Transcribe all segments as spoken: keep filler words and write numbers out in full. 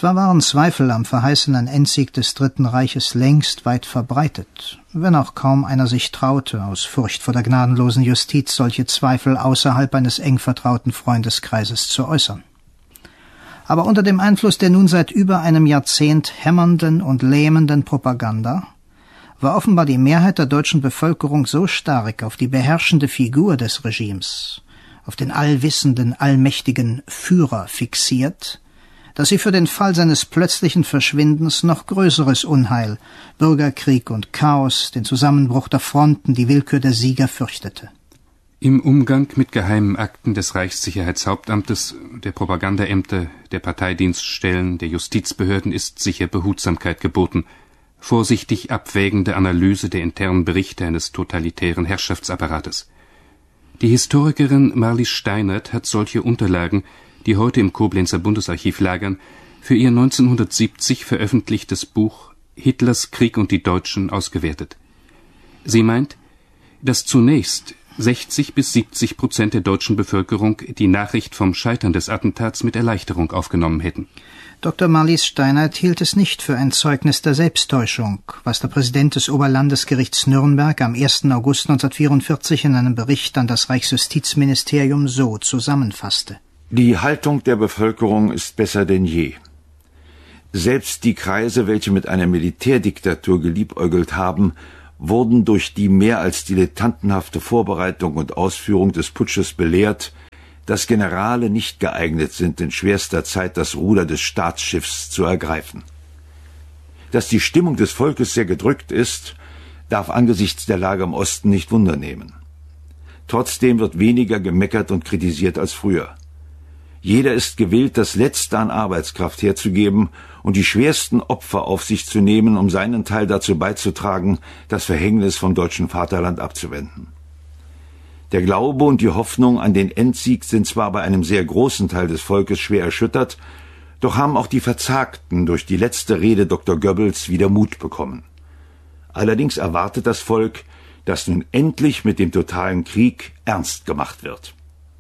Zwar waren Zweifel am verheißenen Endsieg des Dritten Reiches längst weit verbreitet, wenn auch kaum einer sich traute, aus Furcht vor der gnadenlosen Justiz solche Zweifel außerhalb eines eng vertrauten Freundeskreises zu äußern. Aber unter dem Einfluss der nun seit über einem Jahrzehnt hämmernden und lähmenden Propaganda war offenbar die Mehrheit der deutschen Bevölkerung so stark auf die beherrschende Figur des Regimes, auf den allwissenden, allmächtigen Führer fixiert, dass sie für den Fall seines plötzlichen Verschwindens noch größeres Unheil, Bürgerkrieg und Chaos, den Zusammenbruch der Fronten, die Willkür der Sieger fürchtete. Im Umgang mit geheimen Akten des Reichssicherheitshauptamtes, der Propagandaämter, der Parteidienststellen, der Justizbehörden ist sicher Behutsamkeit geboten, vorsichtig abwägende Analyse der internen Berichte eines totalitären Herrschaftsapparates. Die Historikerin Marlies Steinert hat solche Unterlagen, die heute im Koblenzer Bundesarchiv lagern, für ihr neunzehnhundertsiebzig veröffentlichtes Buch Hitlers Krieg und die Deutschen ausgewertet. Sie meint, dass zunächst sechzig bis siebzig Prozent der deutschen Bevölkerung die Nachricht vom Scheitern des Attentats mit Erleichterung aufgenommen hätten. Doktor Marlies Steinert hielt es nicht für ein Zeugnis der Selbsttäuschung, was der Präsident des Oberlandesgerichts Nürnberg am ersten August neunzehnhundertvierundvierzig in einem Bericht an das Reichsjustizministerium so zusammenfasste. Die Haltung der Bevölkerung ist besser denn je. Selbst die Kreise, welche mit einer Militärdiktatur geliebäugelt haben, wurden durch die mehr als dilettantenhafte Vorbereitung und Ausführung des Putsches belehrt, dass Generale nicht geeignet sind, in schwerster Zeit das Ruder des Staatsschiffs zu ergreifen. Dass die Stimmung des Volkes sehr gedrückt ist, darf angesichts der Lage im Osten nicht wundernehmen. Trotzdem wird weniger gemeckert und kritisiert als früher. Jeder ist gewillt, das Letzte an Arbeitskraft herzugeben und die schwersten Opfer auf sich zu nehmen, um seinen Teil dazu beizutragen, das Verhängnis vom deutschen Vaterland abzuwenden. Der Glaube und die Hoffnung an den Endsieg sind zwar bei einem sehr großen Teil des Volkes schwer erschüttert, doch haben auch die Verzagten durch die letzte Rede Doktor Goebbels wieder Mut bekommen. Allerdings erwartet das Volk, dass nun endlich mit dem totalen Krieg ernst gemacht wird.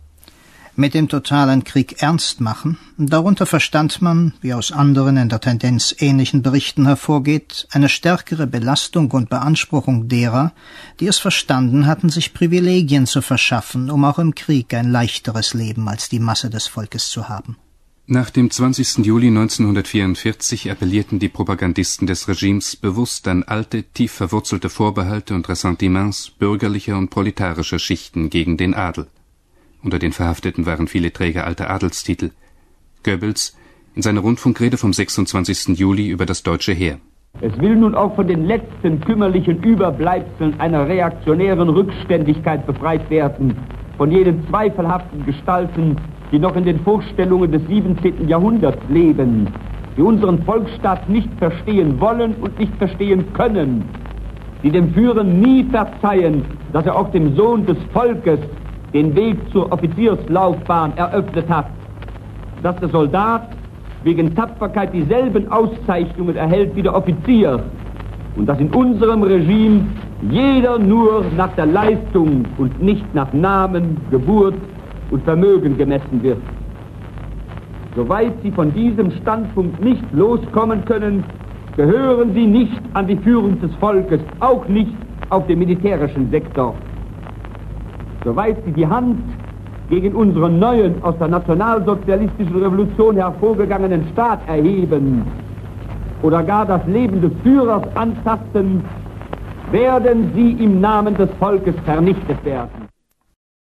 Mit dem totalen Krieg ernst machen, darunter verstand man, wie aus anderen in der Tendenz ähnlichen Berichten hervorgeht, eine stärkere Belastung und Beanspruchung derer, die es verstanden hatten, sich Privilegien zu verschaffen, um auch im Krieg ein leichteres Leben als die Masse des Volkes zu haben. Nach dem zwanzigsten Juli neunzehnhundertvierundvierzig appellierten die Propagandisten des Regimes bewusst an alte, tief verwurzelte Vorbehalte und Ressentiments bürgerlicher und proletarischer Schichten gegen den Adel. Unter den Verhafteten waren viele Träger alter Adelstitel. Goebbels in seiner Rundfunkrede vom sechsundzwanzigsten Juli über das deutsche Heer. Es will nun auch von den letzten kümmerlichen Überbleibseln einer reaktionären Rückständigkeit befreit werden, von jenen zweifelhaften Gestalten, die noch in den Vorstellungen des siebenzehnten Jahrhunderts leben, die unseren Volksstaat nicht verstehen wollen und nicht verstehen können, die dem Führer nie verzeihen, dass er auch dem Sohn des Volkes den Weg zur Offizierslaufbahn eröffnet hat, dass der Soldat wegen Tapferkeit dieselben Auszeichnungen erhält wie der Offizier und dass in unserem Regime jeder nur nach der Leistung und nicht nach Namen, Geburt und Vermögen gemessen wird. Soweit Sie von diesem Standpunkt nicht loskommen können, gehören Sie nicht an die Führung des Volkes, auch nicht auf dem militärischen Sektor. Soweit Sie die Hand gegen unseren neuen, aus der nationalsozialistischen Revolution hervorgegangenen Staat erheben oder gar das Leben des Führers antasten, werden Sie im Namen des Volkes vernichtet werden.